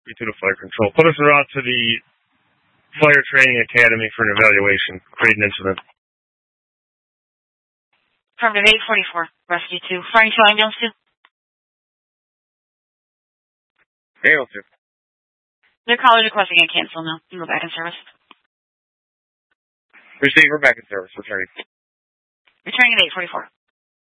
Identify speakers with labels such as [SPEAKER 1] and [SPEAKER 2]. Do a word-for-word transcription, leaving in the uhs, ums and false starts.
[SPEAKER 1] B two to Fire Control. Put us around to the Fire Training Academy for an evaluation. Create an incident.
[SPEAKER 2] Affirmative eight forty-four. Rescue two. Firing to ambulance two.
[SPEAKER 1] Ambulance two.
[SPEAKER 2] Their caller requesting a cancel now. You go back in service.
[SPEAKER 1] Receiver back in service. Returning.
[SPEAKER 2] Returning at eight forty-four.